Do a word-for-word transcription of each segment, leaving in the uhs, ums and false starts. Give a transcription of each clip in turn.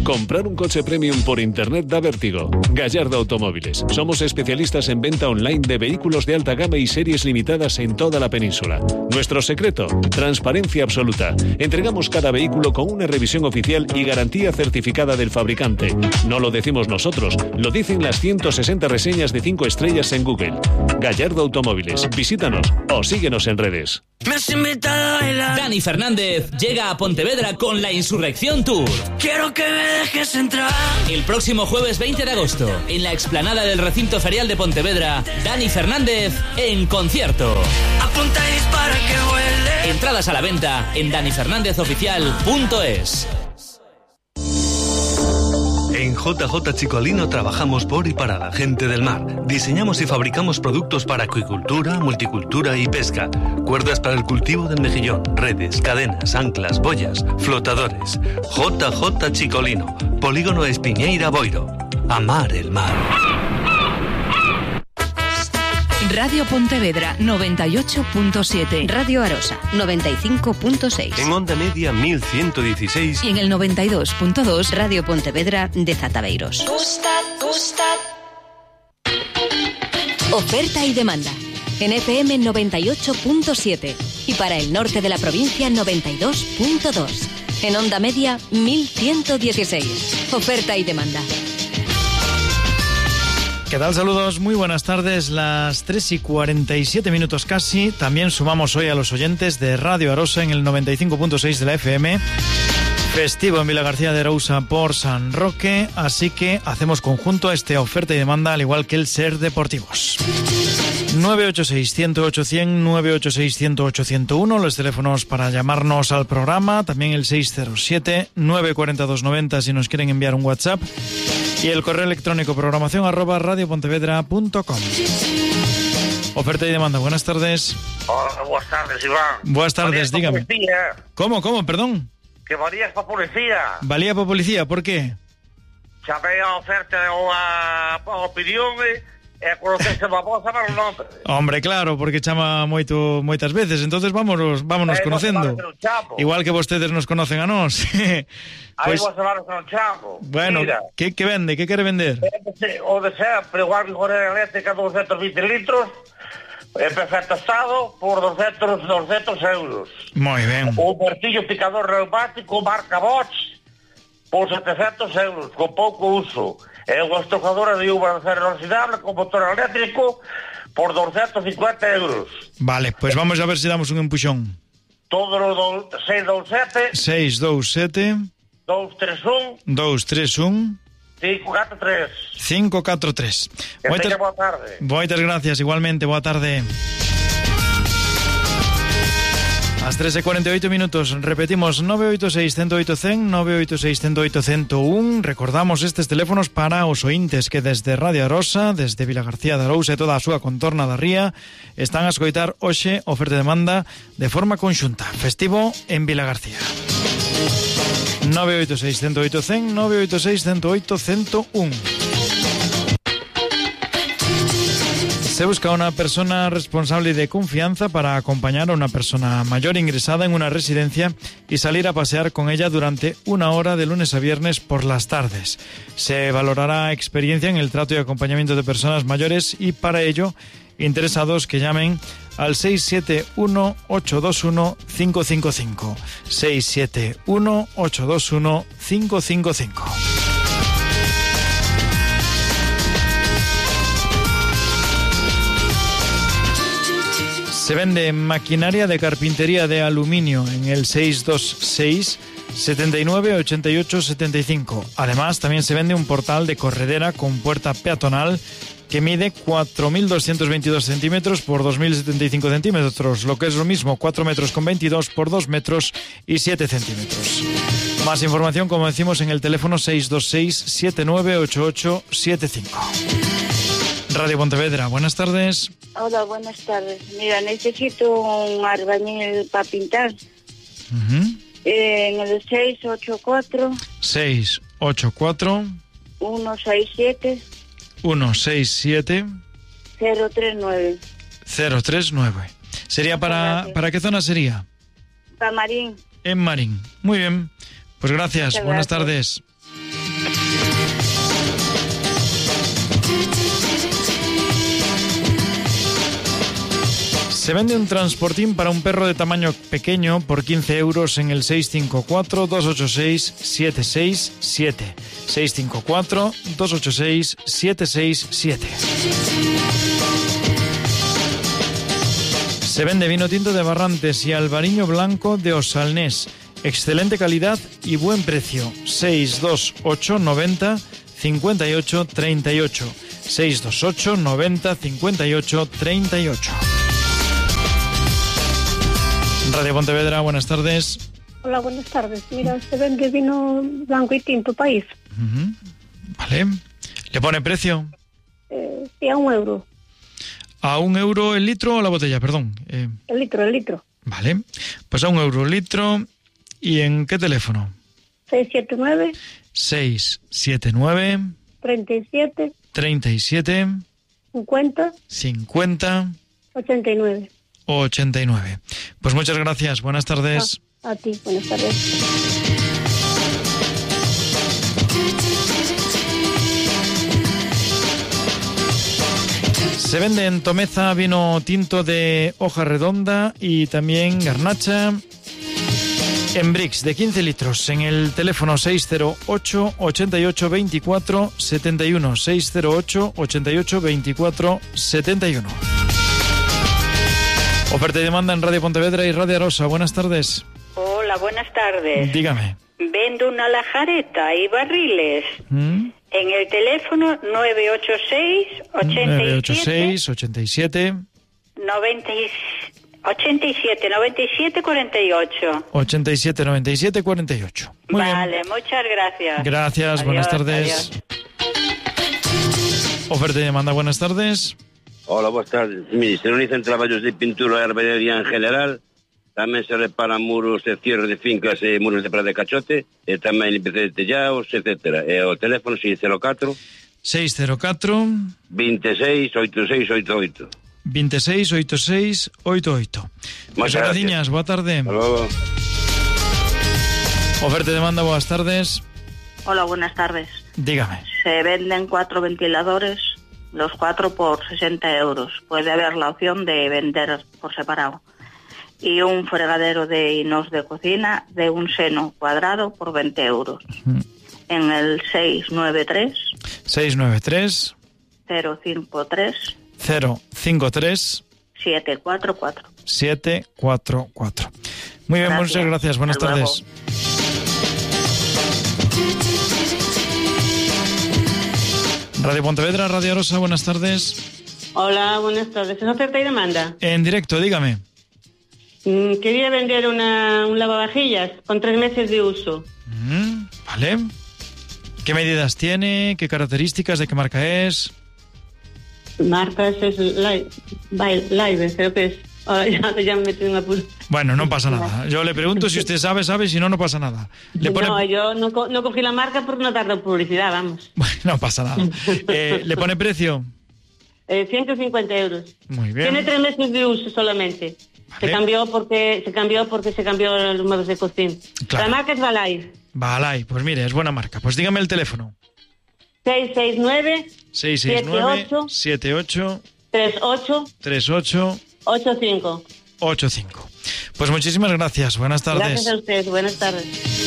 Comprar un coche premium por internet da vértigo. Gallardo Automóviles. Somos especialistas en venta online de vehículos de alta gama y series limitadas en toda la península. Nuestro secreto, transparencia absoluta. Entregamos cada vehículo con una revisión oficial y garantía certificada del fabricante. No lo decimos nosotros, lo dicen las ciento sesenta reseñas de cinco estrellas en Google. Gallardo Automóviles. Visítanos o síguenos en redes. Dani Fernández llega a Pontevedra con la Insurrección Tour. Quiero que me dejes entrar. El próximo jueves veinte de agosto, en la explanada del recinto ferial de Pontevedra, Dani Fernández en concierto. Apunta y dispara que huele. Entradas a la venta en dani fernández oficial punto es. En J J Chicolino trabajamos por y para la gente del mar. Diseñamos y fabricamos productos para acuicultura, multicultura y pesca. Cuerdas para el cultivo del mejillón, redes, cadenas, anclas, boyas, flotadores. J J Chicolino, Polígono Espiñeira Boiro. Amar el mar. Radio Pontevedra noventa y ocho punto siete. Radio Arosa noventa y cinco punto seis. En onda media mil ciento dieciséis. Y en el noventa y dos punto dos. Radio Pontevedra de Zataveiros. Gusta, gusta. Oferta y demanda. En F M noventa y ocho punto siete. Y para el norte de la provincia noventa y dos punto dos. En onda media mil ciento dieciséis. Oferta y demanda. ¿Qué tal? Saludos, muy buenas tardes, las tres y cuarenta y siete minutos casi. También sumamos hoy a los oyentes de Radio Arosa en el noventa y cinco punto seis de la F M. Festivo en Vilagarcía de Arousa por San Roque, así que hacemos conjunto esta oferta y demanda, al igual que el Ser Deportivos. nueve ocho seis, uno cero ocho, cien, nueve ocho seis, uno cero ocho, ciento uno, los teléfonos para llamarnos al programa, también el seis cero siete, nueve cuatro dos, noventa si nos quieren enviar un WhatsApp. Y el correo electrónico programación arroba radiopontevedra punto com. Oferta y demanda, buenas tardes. Hola, buenas tardes, Iván. Buenas tardes, dígame. Policía. ¿Cómo, cómo, perdón? Que valías para policía. Valía para policía, por qué? Chamei a oferta ou a, a opinión e, e conocese a voz a ver o nombre. Hombre, claro, porque chama moito moitas veces, entonces vámonos, vámonos eh, conocendo. Igual que vostedes nos conocen a nós. Aí Pues, vos hablaros con chamo. bueno, Mira, ¿qué, ¿qué vende? ¿Qué quiere vender? o de sempre, igual que correa eléctrica doscientos veinte litros, en perfecto estado, por doscientos, doscientos euros. Muy bien. Un martillo picador reumático, marca Bosch, por setecientos euros, con pouco uso. É unha estrujadora de uva de acero inoxidable con motor eléctrico por doscientos cincuenta euros. Vale, pues vamos a ver si damos un empuxón. Todo lo seis dos sete, seis dos sete, dos tres un, dos tres un, cinco catro tres. cinco catro tres. Que Moitas, teña boa tarde. moitas gracias, igualmente, boa tarde. As tres e cuarenta e oito minutos, repetimos nove oito seis, uno cero ocho, cien, nove oito seis, uno cero ocho, ciento uno. Recordamos estes teléfonos para os ointes que desde Radio Arosa, desde Vilagarcía de Arousa e toda a súa contorna da ría están a escoitar hoxe oferta e demanda de forma conxunta. Festivo en Vilagarcía. nove oito seis, uno cero ocho, cien, nove oito seis, uno cero ocho, ciento uno. Se busca una persona responsable y de confianza para acompañar a una persona mayor ingresada en una residencia y salir a pasear con ella durante una hora de lunes a viernes por las tardes. Se valorará experiencia en el trato y acompañamiento de personas mayores y para ello, interesados que llamen al seis siete uno, ocho dos uno, cinco cinco cinco. seis siete uno, ocho dos uno, cinco cinco cinco. Se vende maquinaria de carpintería de aluminio en el seis dos seis, setenta y nueve, ochenta y ocho, setenta y cinco. Además, también se vende un portal de corredera con puerta peatonal que mide cuatro mil doscientos veintidós centímetros por dos mil setenta y cinco centímetros, lo que es lo mismo, cuatro metros con veintidós por dos metros y siete centímetros. Más información, como decimos, en el teléfono seis dos seis, siete nueve ocho ocho siete cinco. Radio Pontevedra, buenas tardes. Hola, buenas tardes. Mira, necesito un albañil para pintar. Uh-huh. Eh, en el seis ocho cuatro... seis ocho cuatro... uno seis siete... uno seis siete... cero tres nueve. cero tres nueve. ¿Sería para, para qué zona sería? Para Marín. En Marín. Muy bien. Pues gracias. Muchas Buenas gracias. tardes. Se vende un transportín para un perro de tamaño pequeño por quince euros en el seis cinco cuatro, dos ocho seis, siete seis siete. seis cinco cuatro, dos ocho seis, siete seis siete. Se vende vino tinto de Barrantes y albariño blanco de Osalnés. Excelente calidad y buen precio. seis dos ocho noventa cincuenta y ocho treinta y ocho. seis dos ocho noventa cincuenta y ocho treinta y ocho. Radio Pontevedra, buenas tardes. Hola, buenas tardes. Mira, se vende vino blanco y tinto país. Uh-huh. Vale. ¿Le pone precio? Eh, sí, a un euro. ¿A un euro el litro o la botella? Perdón. Eh... El litro, el litro. Vale. Pues a un euro el litro. ¿Y en qué teléfono? seis siete nueve. seis siete nueve. treinta y siete. treinta y siete. cincuenta. cincuenta. ochenta y nueve. ochenta y nueve. Pues muchas gracias. Buenas tardes. A, a ti, buenas tardes. Se vende en Tomeza vino tinto de hoja redonda y también garnacha en Brix de quince litros en el teléfono seis cero ocho, ochenta y ocho, veinticuatro, setenta y uno. seis cero ocho, ochenta y ocho, veinticuatro, setenta y uno. Oferta y demanda en Radio Pontevedra y Radio Arosa. Buenas tardes. Hola, buenas tardes. Dígame. Vendo una lajareta y barriles. ¿Mm? En el teléfono nueve ocho seis, ochenta y siete, noventa y siete, noventa y siete, cuarenta y ocho. ochenta y siete, noventa y siete, cuarenta y ocho. Muy vale, bien. Muchas gracias. Gracias, adiós, buenas tardes. Adiós. Oferta y demanda, buenas tardes. Hola, buenas tardes. Mire, se realizan trabajos de pintura y albañilería en general. Tamén se reparan muros e cierres de fincas e muros de prada de cachote, e tamén limpieza de tellaos, etcétera. E o teléfono seis cero catro, seis cero catro, veintiséis, ochenta y seis ochenta y ocho. veintiséis, ochenta y seis, ochenta y ocho. Muchas gracias. Boa tarde. Hasta luego. Oferta y demanda, buenas tardes. Hola, buenas tardes. Dígame. Se venden cuatro ventiladores, los cuatro por sesenta euros. Puede haber la opción de vender por separado. Y un fregadero de inox de cocina de un seno cuadrado por veinte euros. Uh-huh. En el seis nueve tres. seis nueve tres. cero cinco tres. cero cinco tres. siete cuatro cuatro. siete cuatro cuatro. Muy bien, gracias. Muchas gracias. Buenas Hasta tardes. Luego. Radio Pontevedra, Radio Arosa, buenas tardes. Hola, buenas tardes. ¿Es oferta y demanda? En directo, dígame. Mm, quería vender una, un lavavajillas con tres meses de uso. Mm, vale. ¿Qué medidas tiene? ¿Qué características? ¿De qué marca es? Marca es Live, Live, creo que es. Ahora ya, ya me metí en apuro. Bueno, no pasa nada. Yo le pregunto si usted sabe, sabe, si no, no pasa nada. Le pone... No, yo no, no cogí la marca porque no tarda en publicidad, vamos. Bueno, no pasa nada. Eh, ¿Le pone precio? Eh, ciento cincuenta euros. Muy bien. Tiene tres meses de uso solamente. Vale. Se cambió porque se cambió porque se cambió los modos de cocina. Claro. La marca es Balay. Balay, pues mire, es buena marca. Pues dígame el teléfono. seis seis nueve, seis seis nueve, siete ocho, tres ocho, tres ocho, ocho cinco. ocho cinco. Pues muchísimas gracias. Buenas tardes. Gracias a usted. Buenas tardes.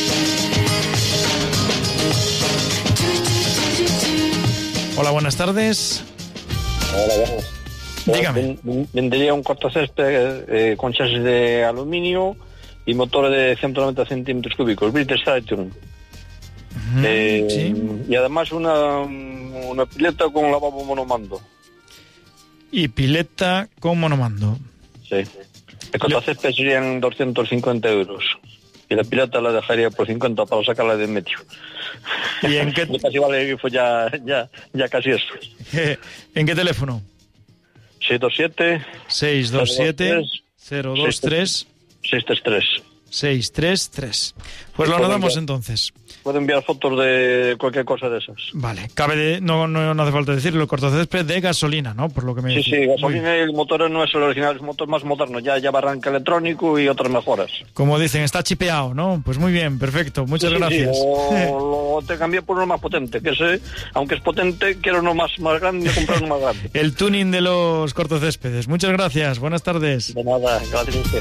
Hola, buenas tardes. Hola, buenas. Dígame. Vendería un cortacésped eh, con chasis de aluminio y motor de ciento noventa centímetros cúbicos, British Saturn. Uh-huh, eh, sí. Y además una, una pileta con lavabo monomando. Y pileta con monomando. Sí. El cortacésped Lo... serían doscientos cincuenta euros. Y la pileta la dejaría por cincuenta para sacarla de en medio. ¿Y en qué? Casi vale, pues ya, ya, ya casi eso. ¿En qué teléfono? seis dos siete, seis dos siete, cero dos tres, seis tres tres. seis tres tres. Pues lo anotamos entonces. Puedo enviar fotos de cualquier cosa de esas. Vale, cabe de, no, no, no hace falta decirlo, el cortocésped de gasolina, ¿no? Por lo que me Sí, decía. sí, gasolina y el motor no es el original, es un motor más moderno, ya lleva arranque electrónico y otras mejoras. Como dicen, está chipeado, ¿no? Pues muy bien, perfecto, muchas sí, gracias. Sí, o, o te cambié por uno más potente, que ese, aunque es potente, quiero uno más, más grande y comprar uno más grande. El tuning de los cortocéspedes. Muchas gracias, buenas tardes. De nada, gracias a usted.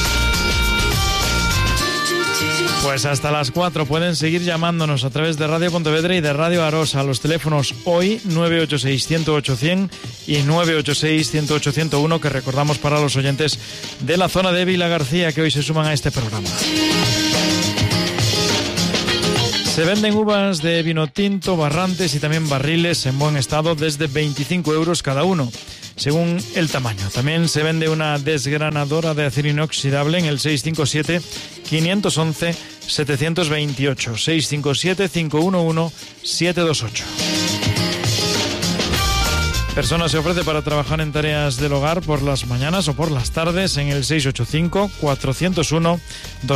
Pues hasta las cuatro pueden seguir llamándonos a través de Radio Pontevedra y de Radio Arosa a los teléfonos hoy nueve ocho seis, uno cero ocho, cien y nueve ocho seis, uno cero ocho, ciento uno, que recordamos para los oyentes de la zona de Vilagarcía que hoy se suman a este programa. Se venden uvas de vino tinto, barrantes y también barriles en buen estado desde veinticinco euros cada uno, según el tamaño. También se vende una desgranadora de acero inoxidable en el seis cinco siete, cinco uno uno, siete dos ocho, seis cinco siete, cinco uno uno, siete dos ocho. Persona se ofrece para trabajar en tareas del hogar por las mañanas o por las tardes en el seis ocho cinco, cuatro cero uno, dos